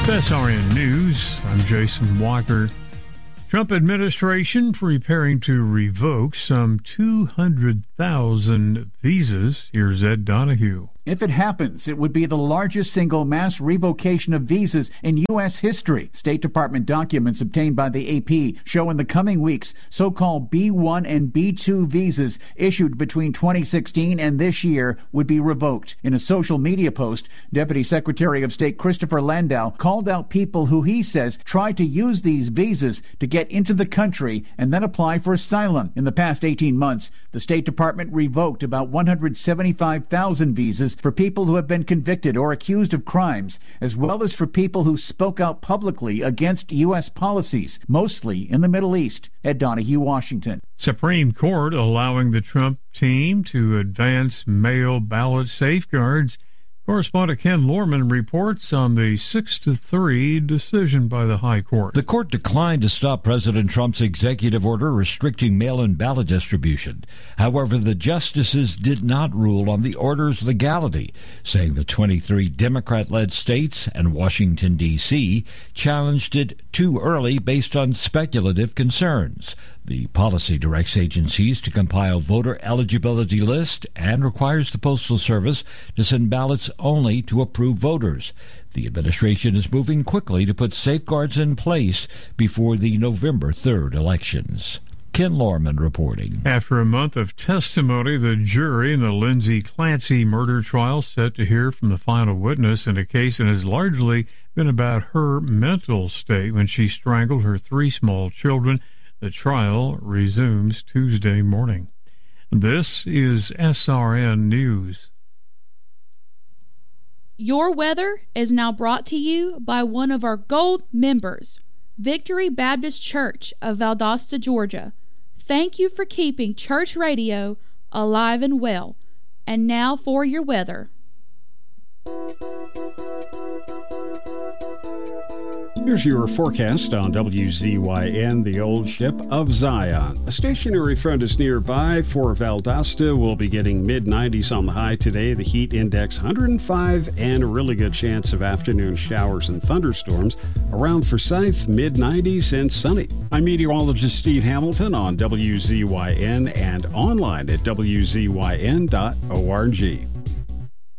SRN News, I'm Jason Walker. Trump administration preparing to revoke some 200,000 visas. Here's Ed Donahue. If it happens, it would be the largest single mass revocation of visas in U.S. history. State Department documents obtained by the AP show in the coming weeks so-called B1 and B2 visas issued between 2016 and this year would be revoked. In a social media post, Deputy Secretary of State Christopher Landau called out people who he says tried to use these visas to get into the country and then apply for asylum. In the past 18 months, the State Department revoked about 175,000 visas for people who have been convicted or accused of crimes, as well as for people who spoke out publicly against U.S. policies, mostly in the Middle East. Ed Donahue, Washington. Supreme Court allowing the Trump team to advance mail ballot safeguards. Correspondent Ken Lorman reports on the 6-3 decision by the High Court. The court declined to stop President Trump's executive order restricting mail-in ballot distribution. However, the justices did not rule on the order's legality, saying the 23 Democrat-led states and Washington, D.C. challenged it too early based on speculative concerns. The policy directs agencies to compile voter eligibility lists and requires the Postal Service to send ballots only to approved voters. The administration is moving quickly to put safeguards in place before the November 3rd elections. Ken Lorman reporting. After a month of testimony, the jury in the Lindsay Clancy murder trial set to hear from the final witness in a case that has largely been about her mental state when she strangled her 3 small children. The trial resumes Tuesday morning. This is SRN News. Your weather is now brought to you by one of our gold members, Victory Baptist Church of Valdosta, Georgia. Thank you for keeping church radio alive and well. And now for your weather. Here's your forecast on WZYN, the old ship of Zion. A stationary front is nearby for Valdosta. We'll be getting mid-90s on the high today. The heat index 105 and a really good chance of afternoon showers and thunderstorms. Around Forsyth, mid-90s and sunny. I'm meteorologist Steve Hamilton on WZYN and online at WZYN.org.